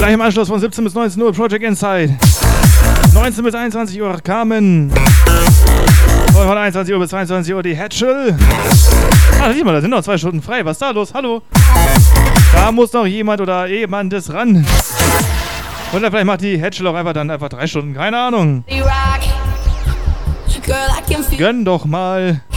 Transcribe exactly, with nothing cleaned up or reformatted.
Gleich im Anschluss von siebzehn bis neunzehn Uhr Project Inside. neunzehn bis einundzwanzig Uhr Carmen. Und von einundzwanzig Uhr bis zweiundzwanzig Uhr die Hatchel. Ah, sieh mal, da sind noch zwei Stunden frei. Was ist da los? Hallo? Da muss noch jemand oder jemandes ran. Oder vielleicht macht die Hatchel auch einfach dann einfach drei Stunden. Keine Ahnung. Gönn doch mal.